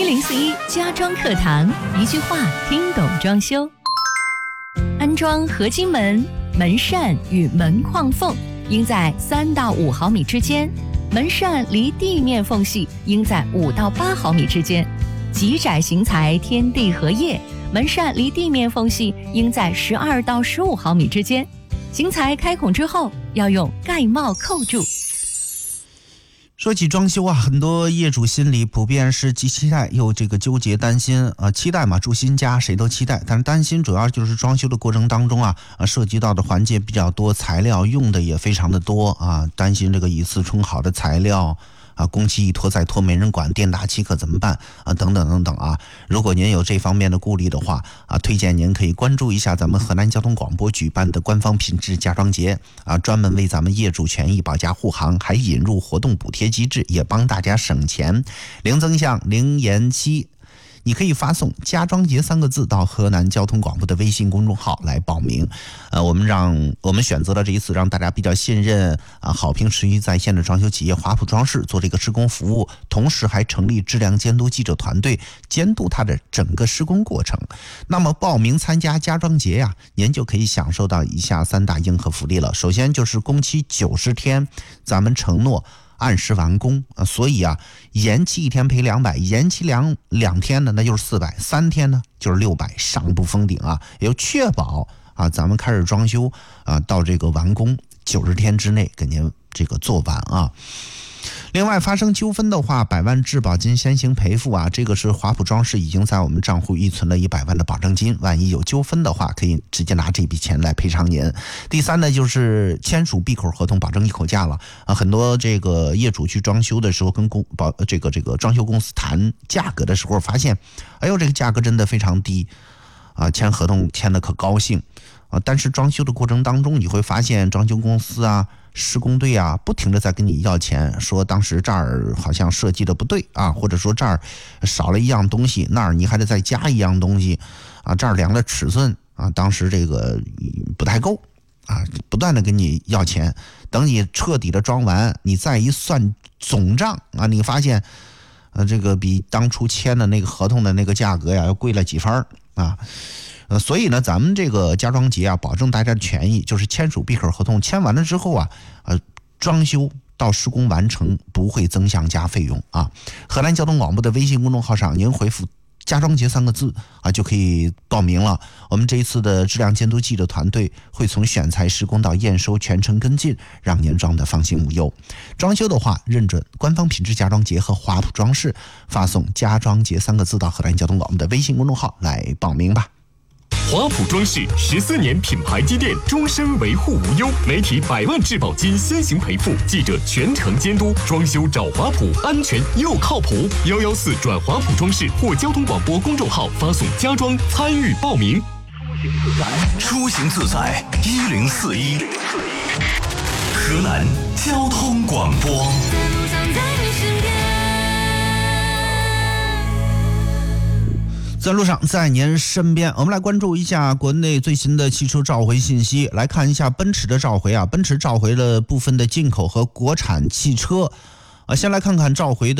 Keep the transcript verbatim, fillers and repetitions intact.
零四一家装课堂，一句话听懂装修。安装合金门、门扇与门框缝应在三到五毫米之间，门扇离地面缝隙应在五到八毫米之间。极窄型材天地合叶，门扇离地面缝隙应在十二到十五毫米之间。型材开孔之后，要用盖帽扣住。 说起装修啊，很多业主心里普遍是既期待又这个纠结担心啊。期待嘛，住新家谁都期待，但是担心主要就是装修的过程当中啊，啊涉及到的环节比较多，材料用的也非常的多啊，担心这个一次冲好的材料啊，工期一拖再拖没人管，店大欺客怎么办啊？等等等等啊！如果您有这方面的顾虑的话啊，推荐您可以关注一下咱们河南交通广播举办的官方品质家装节啊，专门为咱们业主权益保驾护航，还引入活动补贴机制，也帮大家省钱。零增项零延期。你可以发送家装节三个字到河南交通广播的微信公众号来报名。呃，我们让我们选择了这一次让大家比较信任啊，好评持续在线的装修企业华普装饰做这个施工服务，同时还成立质量监督记者团队监督它的整个施工过程。那么报名参加家装节呀、啊，您就可以享受到以下三大硬核福利了。首先就是工期九十天，咱们承诺按时完工啊，所以啊，延期一天赔两百，延期两两天呢，那就是四百，三天呢就是六百，上不封顶啊，也就确保啊，咱们开始装修啊，到这个完工九十天之内给您这个做完啊。另外，发生纠纷的话，百万质保金先行赔付啊，这个是华普装饰已经在我们账户预存了一百万的保证金，万一有纠纷的话，可以直接拿这笔钱来赔偿您。第三呢，就是签署闭口合同，保证一口价了啊。很多这个业主去装修的时候，跟公保这个这个装修公司谈价格的时候，发现，哎呦，这个价格真的非常低啊，签合同签的可高兴啊，但是装修的过程当中，你会发现装修公司啊、施工队啊，不停的在跟你要钱，说当时这儿好像设计的不对啊，或者说这儿少了一样东西，那儿你还得再加一样东西啊，这儿量的尺寸啊，当时这个不太够啊，不断的跟你要钱。等你彻底的装完，你再一算总账啊，你发现呃这个比当初签的那个合同的那个价格呀要贵了几分啊。呃，所以呢，咱们这个家装节啊，保证大家的权益，就是签署闭口合同，签完了之后啊，呃，装修到施工完成不会增项加费用啊。河南交通广播的微信公众号上，您回复“家装节”三个字啊，就可以报名了。我们这一次的质量监督记者团队会从选材、施工到验收全程跟进，让您装得放心无忧。装修的话，认准官方品质家装节和华普装饰，发送“家装节”三个字到河南交通广播的微信公众号来报名吧。 华普装饰十四年品牌积淀，终身维护无忧，媒体百万质保金先行赔付，记者全程监督，装修找华普，安全又靠谱。幺幺四转华普装饰或交通广播公众号发送家装参与报名。 出行自在一零四一，河南交通广播。 在路上，在您身边。我们来关注一下国内最新的汽车召回信息，来看一下奔驰的召回啊，奔驰召回了部分的进口和国产汽车啊，先来看看召回的